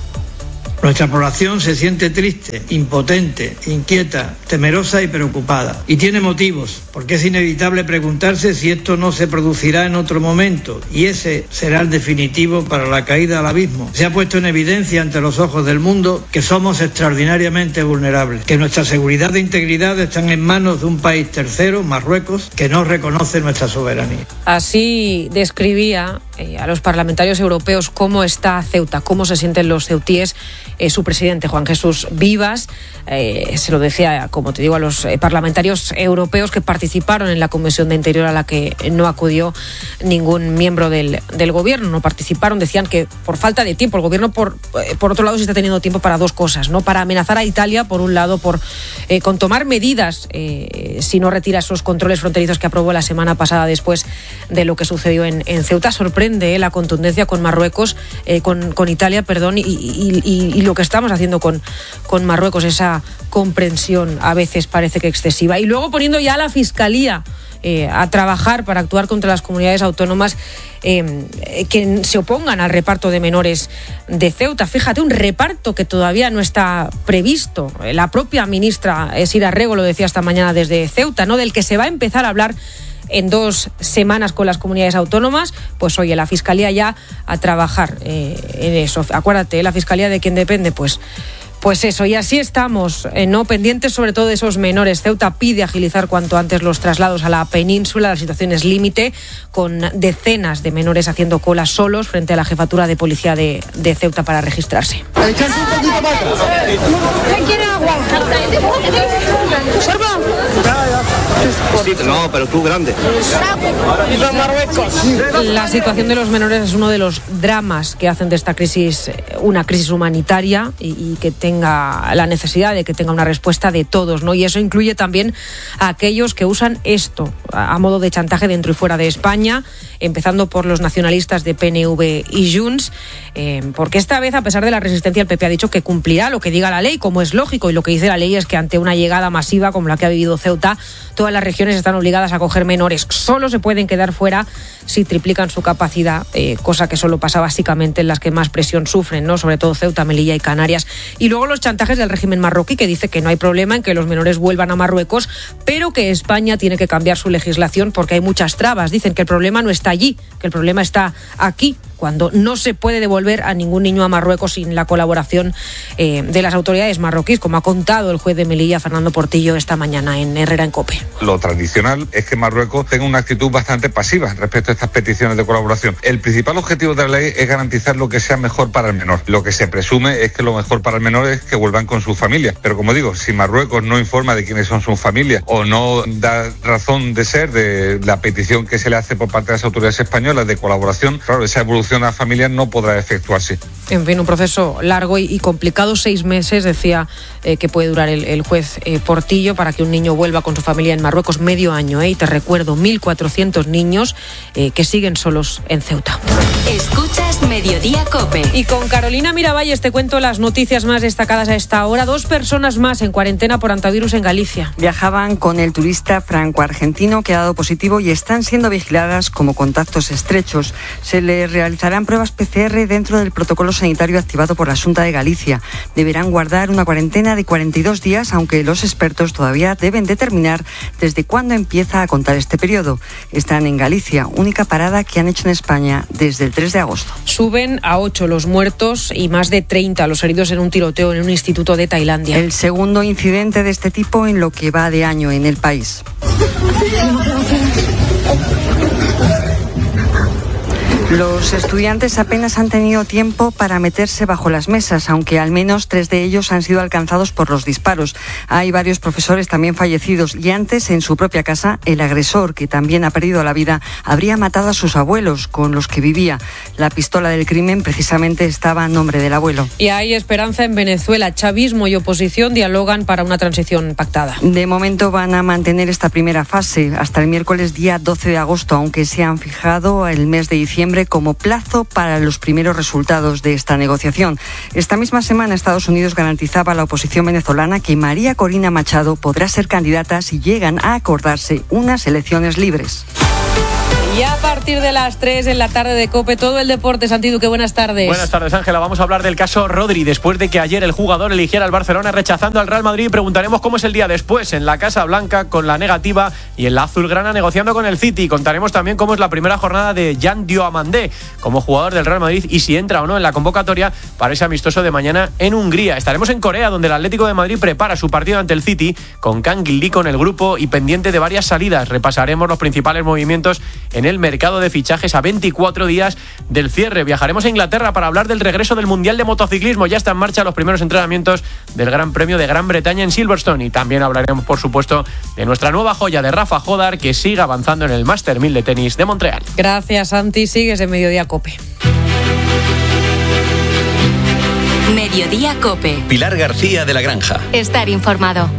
Nuestra población se siente triste, impotente, inquieta, temerosa y preocupada. Y tiene motivos, porque es inevitable preguntarse si esto no se producirá en otro momento, y ese será el definitivo para la caída al abismo. Se ha puesto en evidencia ante los ojos del mundo que somos extraordinariamente vulnerables, que nuestra seguridad e integridad están en manos de un país tercero, Marruecos, que no reconoce nuestra soberanía. Así describía eh, a los parlamentarios europeos cómo está Ceuta, cómo se sienten los ceutíes. Eh, su presidente, Juan Jesús Vivas, eh, se lo decía, como te digo, a los eh, parlamentarios europeos que participaron en la Comisión de Interior, a la que no acudió ningún miembro del, del Gobierno. No participaron, decían que por falta de tiempo. El Gobierno, por, eh, por otro lado, sí está teniendo tiempo para dos cosas, ¿no? Para amenazar a Italia, por un lado, por eh, con tomar medidas eh, si no retira esos controles fronterizos que aprobó la semana pasada después de lo que sucedió en, en Ceuta. Sorprende eh, la contundencia con Marruecos, eh, con, con Italia, perdón, y, y, y, y lo que estamos haciendo con, con Marruecos, esa comprensión a veces parece que excesiva. Y luego poniendo ya a la Fiscalía eh, a trabajar para actuar contra las comunidades autónomas eh, que se opongan al reparto de menores de Ceuta. Fíjate, un reparto que todavía no está previsto. La propia ministra Sira Rego lo decía esta mañana desde Ceuta, ¿no? Del que se va a empezar a hablar en dos semanas con las comunidades autónomas. Pues oye, la Fiscalía ya a trabajar eh, en eso. Acuérdate, la Fiscalía de quien depende, pues Pues eso, y así estamos, eh, no pendientes sobre todo de esos menores. Ceuta pide agilizar cuanto antes los traslados a la península. La situación es límite, con decenas de menores haciendo cola solos frente a la jefatura de policía de, de Ceuta para registrarse. No, pero tú grande. La situación de los menores es uno de los dramas que hacen de esta crisis una crisis humanitaria y, y que tenga la necesidad de que tenga una respuesta de todos, ¿no? Y eso incluye también a aquellos que usan esto a, a modo de chantaje dentro y fuera de España, empezando por los nacionalistas de P N V y Junts, eh, porque esta vez, a pesar de la resistencia, el P P ha dicho que cumplirá lo que diga la ley, como es lógico, y lo que dice la ley es que ante una llegada masiva como la que ha vivido Ceuta, todas las regiones están obligadas a acoger menores. Solo se pueden quedar fuera si triplican su capacidad, eh, cosa que solo pasa básicamente en las que más presión sufren, ¿no? Sobre todo Ceuta, Melilla y Canarias. Y luego los chantajes del régimen marroquí, que dice que no hay problema en que los menores vuelvan a Marruecos, pero que España tiene que cambiar su legislación porque hay muchas trabas. Dicen que el problema no está allí, que el problema está aquí, cuando no se puede devolver a ningún niño a Marruecos sin la colaboración eh, de las autoridades marroquíes, como ha contado el juez de Melilla, Fernando Portillo, esta mañana en Herrera en COPE. Lo tradicional es que Marruecos tenga una actitud bastante pasiva respecto a estas peticiones de colaboración. El principal objetivo de la ley es garantizar lo que sea mejor para el menor. Lo que se presume es que lo mejor para el menor es que vuelvan con sus familias. Pero como digo, si Marruecos no informa de quiénes son sus familias o no da razón de ser de la petición que se le hace por parte de las autoridades españolas de colaboración, claro, esa evolución a las familias no podrá efectuarse. En fin, un proceso largo y, y complicado, seis meses, decía eh, que puede durar el, el juez eh, Portillo para que un niño vuelva con su familia en Marruecos, medio año, ¿eh? Y te recuerdo, mil cuatrocientos niños eh, que siguen solos en Ceuta. Escuchas Mediodía COPE. Y con Carolina Miravalles te cuento las noticias más destacadas a esta hora. Dos personas más en cuarentena por hantavirus en Galicia. Viajaban con el turista franco-argentino que ha dado positivo y están siendo vigiladas como contactos estrechos. Se les realizarán pruebas P C R dentro del protocolo sanitario activado por la Xunta de Galicia. Deberán guardar una cuarentena de cuarenta y dos días, aunque los expertos todavía deben determinar desde cuándo empieza a contar este periodo. Están en Galicia, única parada que han hecho en España desde el tres de agosto. Suben a ocho los muertos y más de treinta los heridos en un tiroteo en un instituto de Tailandia. El segundo incidente de este tipo en lo que va de año en el país. Los estudiantes apenas han tenido tiempo para meterse bajo las mesas, aunque al menos tres de ellos han sido alcanzados por los disparos. Hay varios profesores también fallecidos y antes, en su propia casa, el agresor, que también ha perdido la vida, habría matado a sus abuelos con los que vivía. La pistola del crimen precisamente estaba a nombre del abuelo. Y hay esperanza en Venezuela. Chavismo y oposición dialogan para una transición pactada. De momento van a mantener esta primera fase hasta el miércoles día doce de agosto, aunque se han fijado el mes de diciembre como plazo para los primeros resultados de esta negociación. Esta misma semana Estados Unidos garantizaba a la oposición venezolana que María Corina Machado podrá ser candidata si llegan a acordarse unas elecciones libres. Y a partir de las tres en la tarde de COPE, todo el deporte. Santi Duque, buenas tardes. Buenas tardes, Ángela. Vamos a hablar del caso Rodri. Después de que ayer el jugador eligiera al Barcelona rechazando al Real Madrid, preguntaremos cómo es el día después en la Casa Blanca con la negativa y en la azulgrana negociando con el City. Contaremos también cómo es la primera jornada de Jan Diomandé como jugador del Real Madrid y si entra o no en la convocatoria para ese amistoso de mañana en Hungría. Estaremos en Corea, donde el Atlético de Madrid prepara su partido ante el City con Kang Gil-lee con el grupo y pendiente de varias salidas. Repasaremos los principales movimientos en el mercado de fichajes a veinticuatro días del cierre. Viajaremos a Inglaterra para hablar del regreso del Mundial de Motociclismo. Ya está en marcha los primeros entrenamientos del Gran Premio de Gran Bretaña en Silverstone. Y también hablaremos, por supuesto, de nuestra nueva joya de Rafa Jodar, que sigue avanzando en el Master mil de tenis de Montreal. Gracias, Santi. Sigues en Mediodía COPE. Mediodía COPE. Pilar García de la Granja. Estar informado.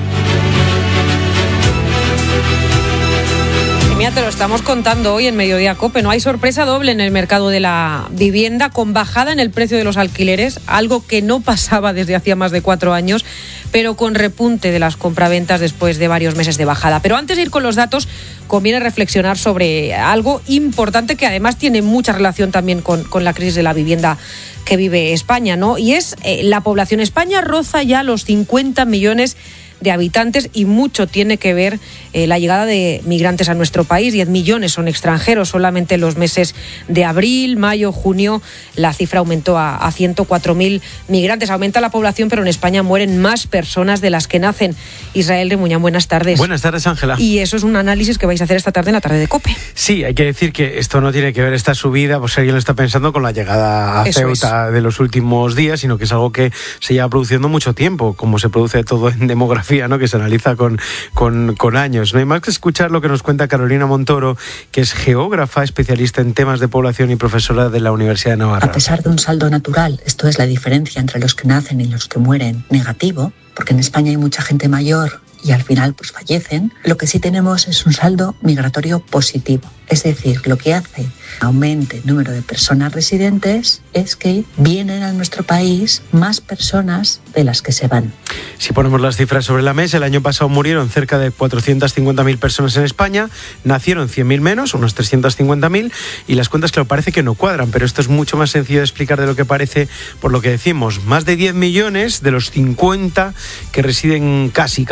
Mira, te lo estamos contando hoy en Mediodía COPE. No hay sorpresa doble en el mercado de la vivienda, con bajada en el precio de los alquileres, algo que no pasaba desde hacía más de cuatro años, pero con repunte de las compraventas después de varios meses de bajada. Pero antes de ir con los datos, conviene reflexionar sobre algo importante que además tiene mucha relación también con, con la crisis de la vivienda que vive España, ¿no? Y es eh, la población. España roza ya los cincuenta millones de habitantes y mucho tiene que ver eh, la llegada de migrantes a nuestro país. diez millones son extranjeros. Solamente en los meses de abril, mayo, junio la cifra aumentó a, a ciento cuatro mil migrantes. Aumenta la población, pero en España mueren más personas de las que nacen. Israel Remuñán, buenas tardes. Buenas tardes, Ángela. Y eso es un análisis que vais a hacer esta tarde en la tarde de COPE. Sí, hay que decir que esto no tiene que ver esta subida, pues alguien lo está pensando, con la llegada a eso Ceuta es. de los últimos días, sino que es algo que se lleva produciendo mucho tiempo, como se produce todo en demografía, ¿no? Que se analiza con, con, con años. No hay más que escuchar lo que nos cuenta Carolina Montoro, que es geógrafa, especialista en temas de población y profesora de la Universidad de Navarra. A pesar de un saldo natural, esto es la diferencia entre los que nacen y los que mueren, negativo, porque en España hay mucha gente mayor y al final pues fallecen, lo que sí tenemos es un saldo migratorio positivo. Es decir, lo que hace aumente el número de personas residentes es que vienen a nuestro país más personas de las que se van. Si ponemos las cifras sobre la mesa, el año pasado murieron cerca de cuatrocientas cincuenta mil personas en España, nacieron cien mil menos, unos trescientas cincuenta mil, y las cuentas, claro, parece que no cuadran, pero esto es mucho más sencillo de explicar de lo que parece, por lo que decimos, más de diez millones de los cincuenta que residen casi, casi hoy en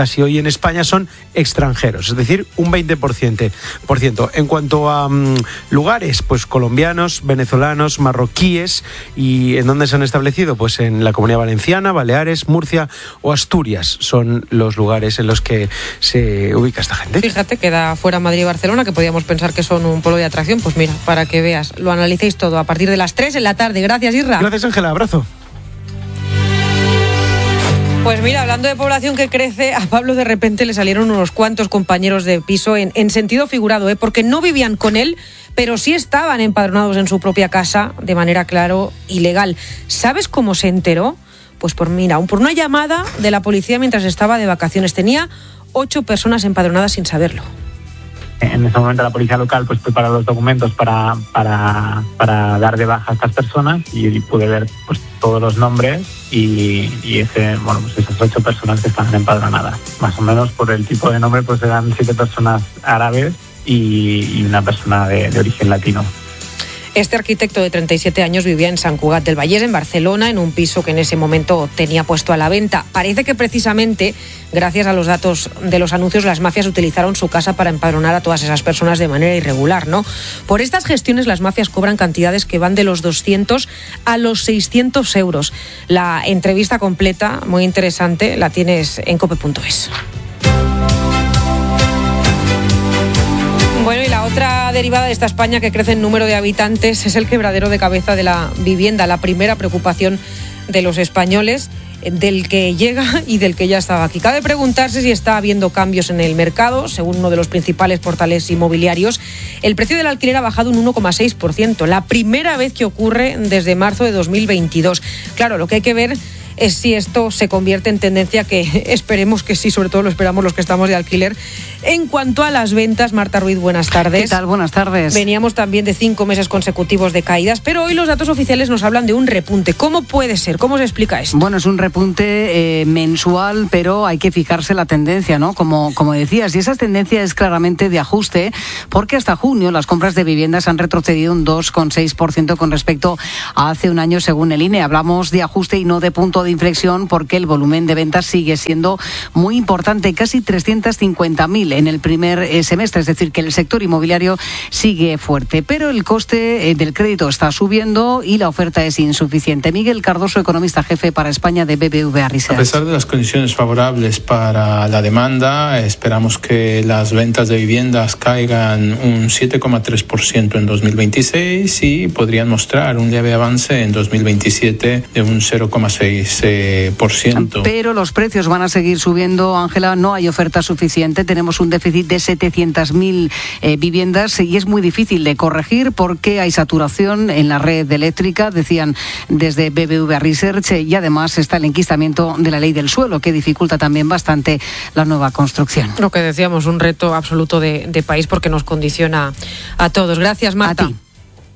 en España son extranjeros, es decir, un veinte por ciento. En cuanto a um, lugares, pues colombianos, venezolanos, marroquíes. ¿Y en dónde se han establecido? Pues en la Comunidad Valenciana, Baleares, Murcia o Asturias son los lugares en los que se ubica esta gente. Fíjate, queda fuera Madrid y Barcelona, que podíamos pensar que son un polo de atracción. Pues mira, para que veas, lo analicéis todo a partir de las tres en la tarde. Gracias, Isra. Gracias, Ángela. Abrazo. Pues mira, hablando de población que crece, a Pablo de repente le salieron unos cuantos compañeros de piso en, en sentido figurado, ¿eh? Porque no vivían con él, pero sí estaban empadronados en su propia casa de manera, claro, ilegal. ¿Sabes cómo se enteró? Pues por, mira, por una llamada de la policía mientras estaba de vacaciones. Tenía ocho personas empadronadas sin saberlo. En ese momento la policía local pues prepara los documentos para, para, para dar de baja a estas personas y pude ver pues todos los nombres y, y ese, bueno, pues esas ocho personas que estaban empadronadas. Más o menos por el tipo de nombre pues eran siete personas árabes y, y una persona de, de origen latino. Este arquitecto de treinta y siete años vivía en Sant Cugat del Vallès, en Barcelona, en un piso que en ese momento tenía puesto a la venta. Parece que precisamente, gracias a los datos de los anuncios, las mafias utilizaron su casa para empadronar a todas esas personas de manera irregular, ¿no? Por estas gestiones, las mafias cobran cantidades que van de los doscientos a los seiscientos euros. La entrevista completa, muy interesante, la tienes en cope punto es. Bueno, y la otra derivada de esta España que crece en número de habitantes es el quebradero de cabeza de la vivienda, la primera preocupación de los españoles, del que llega y del que ya estaba aquí. Cabe preguntarse si está habiendo cambios en el mercado. Según uno de los principales portales inmobiliarios, el precio del alquiler ha bajado un uno coma seis por ciento, la primera vez que ocurre desde marzo de dos mil veintidós. Claro, lo que hay que ver es si esto se convierte en tendencia, que esperemos que sí, sobre todo lo esperamos los que estamos de alquiler. En cuanto a las ventas, Marta Ruiz, buenas tardes. ¿Qué tal? Buenas tardes. Veníamos también de cinco meses consecutivos de caídas, pero hoy los datos oficiales nos hablan de un repunte. ¿Cómo puede ser? ¿Cómo se explica esto? Bueno, es un repunte eh, mensual, pero hay que fijarse la tendencia, ¿no? Como, como decías, y esa tendencia es claramente de ajuste, porque hasta junio las compras de viviendas han retrocedido un dos coma seis por ciento con respecto a hace un año, según el I N E. Hablamos de ajuste y no de punto de inflexión, porque el volumen de ventas sigue siendo muy importante, casi trescientas cincuenta mil en el primer semestre, es decir, que el sector inmobiliario sigue fuerte, pero el coste del crédito está subiendo y la oferta es insuficiente. Miguel Cardoso, economista jefe para España de B B V A Research. A pesar de las condiciones favorables para la demanda, esperamos que las ventas de viviendas caigan un siete coma tres por ciento en dos mil veintiséis y podrían mostrar un leve avance en dos mil veintisiete de un cero coma seis por ciento. Pero los precios van a seguir subiendo, Ángela, no hay oferta suficiente, tenemos un déficit de setecientas mil eh, viviendas y es muy difícil de corregir porque hay saturación en la red eléctrica, decían desde B B V A Research, y además está el enquistamiento de la ley del suelo, que dificulta también bastante la nueva construcción. Lo que decíamos, un reto absoluto de, de país porque nos condiciona a todos. Gracias, Marta. A ti.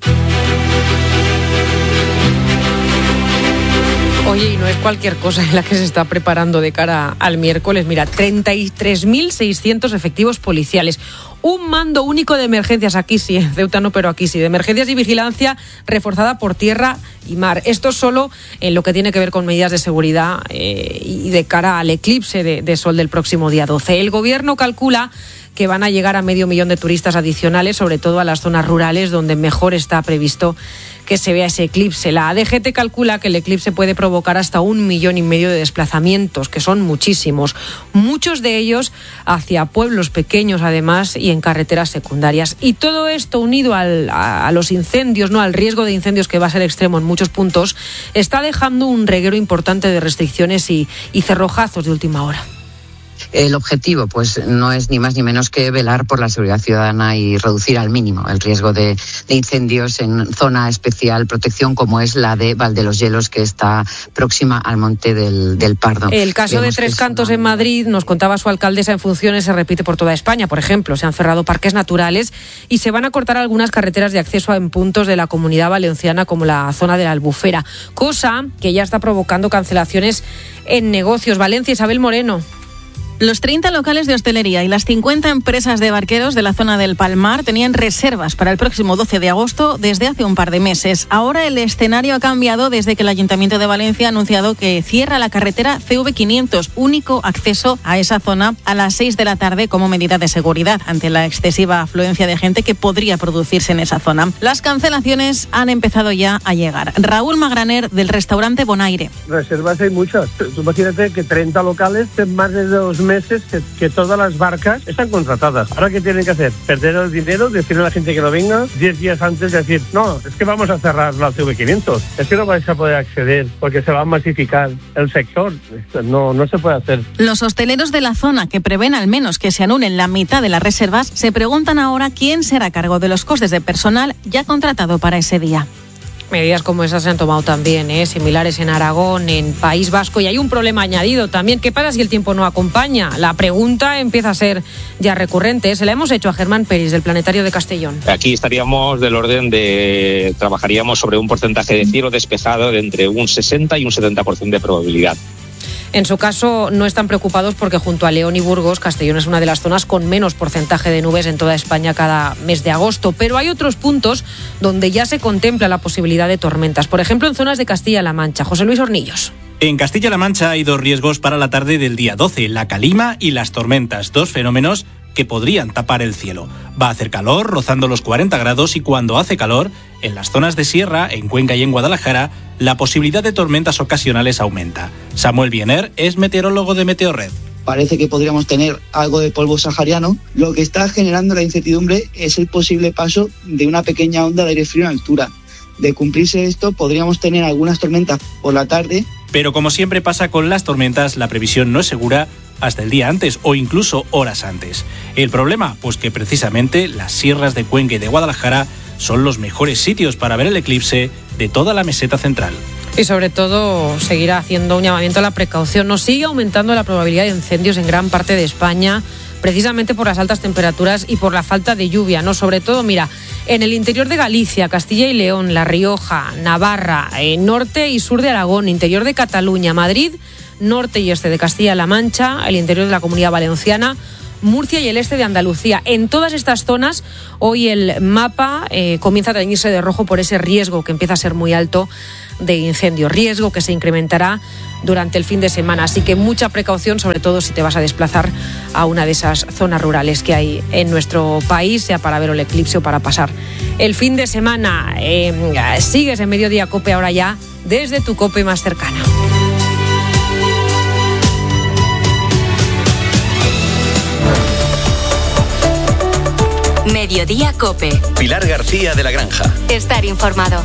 Oye, y no es cualquier cosa en la que se está preparando de cara al miércoles. Mira, treinta y tres mil seiscientos efectivos policiales. Un mando único de emergencias, aquí sí, en Ceuta no, pero aquí sí, de emergencias y vigilancia reforzada por tierra y mar. Esto solo en lo que tiene que ver con medidas de seguridad eh, y de cara al eclipse de, de sol del próximo día doce. El gobierno calcula que van a llegar a medio millón de turistas adicionales, sobre todo a las zonas rurales donde mejor está previsto que se vea ese eclipse. La A D G T calcula que el eclipse puede provocar hasta un millón y medio de desplazamientos, que son muchísimos, muchos de ellos hacia pueblos pequeños además y en carreteras secundarias. Y todo esto unido al, a, a los incendios, no al riesgo de incendios que va a ser extremo en muchos puntos, está dejando un reguero importante de restricciones y, y cerrojazos de última hora. El objetivo, pues, no es ni más ni menos que velar por la seguridad ciudadana y reducir al mínimo el riesgo de, de incendios en zona especial protección como es la de Valdeloshielos, que está próxima al Monte del, del Pardo. El caso Vemos de Tres Cantos una... en Madrid, nos contaba su alcaldesa en funciones, se repite por toda España. Por ejemplo, se han cerrado parques naturales y se van a cortar algunas carreteras de acceso en puntos de la Comunidad Valenciana como la zona de la Albufera, cosa que ya está provocando cancelaciones en negocios. Valencia, Isabel Moreno. Los treinta locales de hostelería y las cincuenta empresas de barqueros de la zona del Palmar tenían reservas para el próximo doce de agosto desde hace un par de meses. Ahora el escenario ha cambiado desde que el Ayuntamiento de Valencia ha anunciado que cierra la carretera C V quinientos, único acceso a esa zona a las seis de la tarde como medida de seguridad ante la excesiva afluencia de gente que podría producirse en esa zona. Las cancelaciones han empezado ya a llegar. Raúl Magraner, del restaurante Bonaire. Reservas hay muchas. Tú imagínate que treinta locales en más de dos meses que, que todas las barcas están contratadas. ¿Ahora qué tienen que hacer? ¿Perder el dinero? ¿Decirle a la gente que no venga? diez días antes de decir, no, es que vamos a cerrar la C V quinientos. Es que no vais a poder acceder porque se va a masificar el sector. No, no se puede hacer. Los hosteleros de la zona, que prevén al menos que se anulen la mitad de las reservas, se preguntan ahora quién será a cargo de los costes de personal ya contratado para ese día. Medidas como esas se han tomado también, ¿eh? Similares en Aragón, en País Vasco. Y hay un problema añadido también. ¿Qué pasa si el tiempo no acompaña? La pregunta empieza a ser ya recurrente. Se la hemos hecho a Germán Peris, del Planetario de Castellón. Aquí estaríamos del orden de... Trabajaríamos sobre un porcentaje de cielo despejado de entre un sesenta y un setenta por ciento de probabilidad. En su caso, no están preocupados porque junto a León y Burgos, Castellón es una de las zonas con menos porcentaje de nubes en toda España cada mes de agosto. Pero hay otros puntos donde ya se contempla la posibilidad de tormentas. Por ejemplo, en zonas de Castilla-La Mancha. José Luis Hornillos. En Castilla-La Mancha hay dos riesgos para la tarde del día doce, la calima y las tormentas, dos fenómenos que podrían tapar el cielo. Va a hacer calor, rozando los cuarenta grados, y cuando hace calor, en las zonas de sierra, en Cuenca y en Guadalajara, la posibilidad de tormentas ocasionales aumenta. Samuel Biener es meteorólogo de Meteorred. Parece que podríamos tener algo de polvo sahariano. Lo que está generando la incertidumbre es el posible paso de una pequeña onda de aire frío en altura. De cumplirse esto, podríamos tener algunas tormentas por la tarde. Pero como siempre pasa con las tormentas, la previsión no es segura hasta el día antes o incluso horas antes. ¿El problema? Pues que precisamente las sierras de Cuenca y de Guadalajara son los mejores sitios para ver el eclipse de toda la meseta central. Y sobre todo seguirá haciendo un llamamiento a la precaución. Nos sigue aumentando la probabilidad de incendios en gran parte de España, precisamente por las altas temperaturas y por la falta de lluvia, ¿no? Sobre todo, mira, en el interior de Galicia, Castilla y León, La Rioja, Navarra, eh, norte y sur de Aragón, interior de Cataluña, Madrid, norte y este de Castilla-La Mancha, el interior de la Comunidad Valenciana, Murcia y el este de Andalucía. En todas estas zonas, hoy el mapa eh, comienza a teñirse de rojo por ese riesgo que empieza a ser muy alto de incendio, riesgo que se incrementará durante el fin de semana. Así que mucha precaución, sobre todo si te vas a desplazar a una de esas zonas rurales que hay en nuestro país, sea para ver el eclipse o para pasar el fin de semana. Eh, sigues en Mediodía COPE ahora ya desde tu COPE más cercana. Mediodía COPE. Pilar García de la Granja. Estar informado.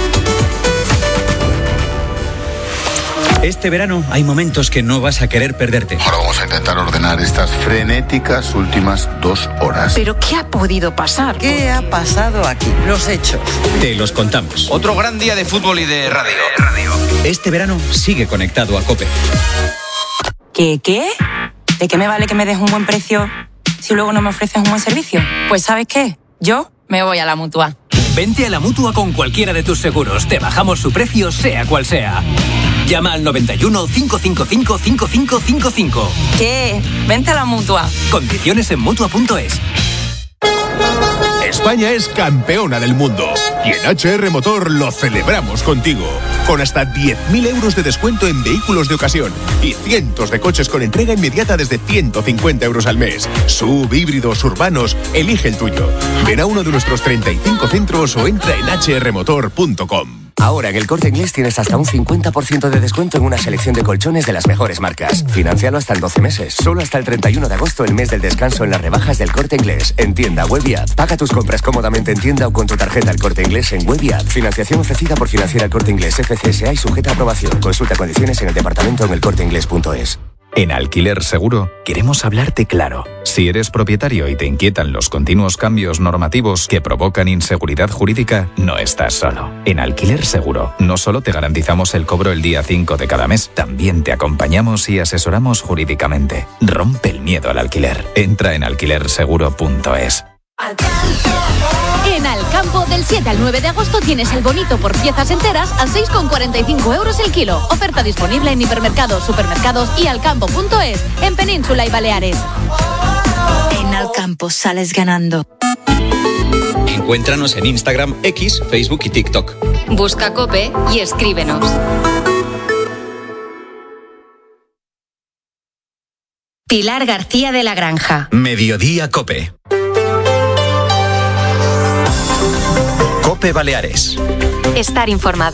Este verano hay momentos que no vas a querer perderte. Ahora vamos a intentar ordenar estas frenéticas últimas dos horas. ¿Pero qué ha podido pasar? ¿Qué ha pasado aquí? Los hechos. Te los contamos. Otro gran día de fútbol y de radio. Este verano sigue conectado a COPE. ¿Qué qué? ¿De qué me vale que me des un buen precio si luego no me ofreces un buen servicio? Pues ¿sabes qué? Yo me voy a la Mutua. Vente a la Mutua con cualquiera de tus seguros. Te bajamos su precio, sea cual sea. Llama al noventa y uno, cinco cinco cinco, cinco cinco cinco cinco. ¿Qué? Vente a la Mutua. Condiciones en Mutua punto es. España es campeona del mundo y en H R Motor lo celebramos contigo. Con hasta diez mil euros de descuento en vehículos de ocasión y cientos de coches con entrega inmediata desde ciento cincuenta euros al mes. Sub, híbridos, urbanos, elige el tuyo. Ven a uno de nuestros treinta y cinco centros o entra en h r motor punto com. Ahora en el Corte Inglés tienes hasta un cincuenta por ciento de descuento en una selección de colchones de las mejores marcas. Financialo hasta en doce meses. Solo hasta el treinta y uno de agosto, el mes del descanso en las rebajas del Corte Inglés. En tienda, web y app. Paga tus compras cómodamente en tienda o con tu tarjeta El Corte Inglés en web y app. Financiación ofrecida por Financiera El Corte Inglés F C S A y sujeta a aprobación. Consulta condiciones en el departamento en el corte inglés punto es. En Alquiler Seguro queremos hablarte claro. Si eres propietario y te inquietan los continuos cambios normativos que provocan inseguridad jurídica, no estás solo. En Alquiler Seguro no solo te garantizamos el cobro el día cinco de cada mes, también te acompañamos y asesoramos jurídicamente. Rompe el miedo al alquiler. Entra en alquiler seguro punto es. En Alcampo, del siete al nueve de agosto tienes el bonito por piezas enteras a seis con cuarenta y cinco euros el kilo. Oferta disponible en hipermercados, supermercados y alcampo punto es, en Península y Baleares. En Alcampo sales ganando. Encuéntranos en Instagram, X, Facebook y TikTok. Busca COPE y escríbenos. Pilar García de la Granja. Mediodía COPE. COPE Baleares. Estar informado.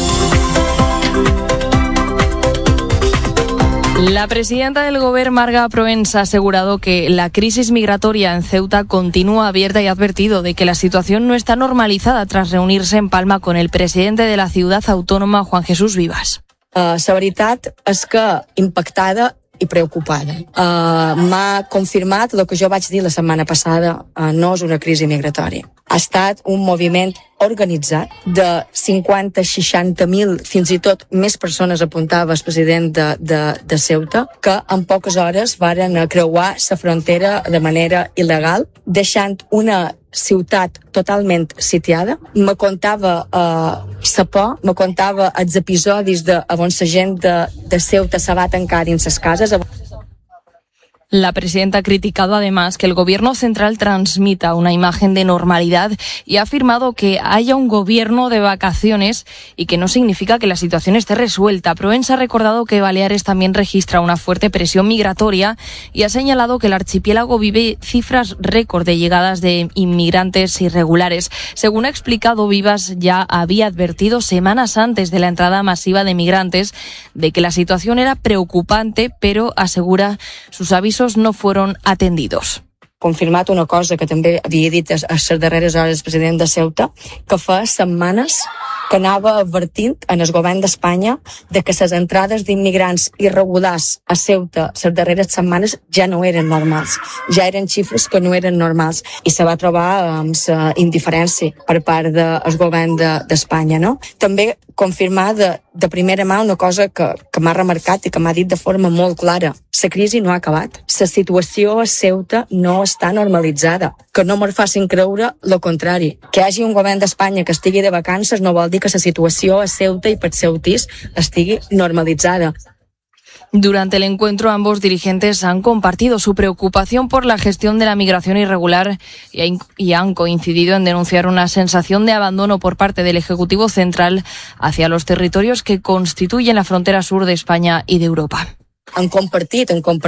La presidenta del Gobierno, Marga Proens, ha asegurado que la crisis migratoria en Ceuta continúa abierta y ha advertido de que la situación no está normalizada tras reunirse en Palma con el presidente de la ciudad autónoma, Juan Jesús Vivas. Uh, la veritat és que impactada i preocupada. Uh, M'ha confirmat el que jo vaig dir la setmana passada, uh, no és una crisi migratòria. Ha estat un moviment organitzat de cinquanta a seixanta mil, fins i tot més persones, apuntava el president de, de, de Ceuta, que en poques hores varen creuar la frontera de manera il·legal, deixant una ciutat totalment sitiada. Me contava eh, la por, me contava els episodis de on la gent de, de Ceuta se va tancar dins les cases. La presidenta ha criticado además que el gobierno central transmita una imagen de normalidad y ha afirmado que haya un gobierno de vacaciones y que no significa que la situación esté resuelta. Proens ha recordado que Baleares también registra una fuerte presión migratoria y ha señalado que el archipiélago vive cifras récord de llegadas de inmigrantes irregulares. Según ha explicado Vivas, ya había advertido semanas antes de la entrada masiva de migrantes de que la situación era preocupante, pero asegura sus avisos no fueron atendidos. Confirmat una cosa que també havia dit a les darreres hores el president de Ceuta, que fa setmanes que anava advertint en el govern d'Espanya de que les entrades d'immigrants irregulars a Ceuta les darreres setmanes ja no eren normals, ja eren xifres que no eren normals, i se va trobar amb la indiferència per part del govern d'Espanya. No? També confirmar de, de primera mà una cosa que, que m'ha remarcat i que m'ha dit de forma molt clara. La crisi no ha acabat. La situació a Ceuta no està normalitzada. Que no me'n facin creure lo contrari. Que hi hagi un govern d'Espanya que estigui de vacances no vol dir que la situació a Ceuta y per ceutís estigui normalitzada. Durante el encuentro, ambos dirigentes han compartido su preocupación por la gestión de la migración irregular y han coincidido en denunciar una sensación de abandono por parte del Ejecutivo Central hacia los territorios que constituyen la frontera sur de España y de Europa. Han compartit, han compartit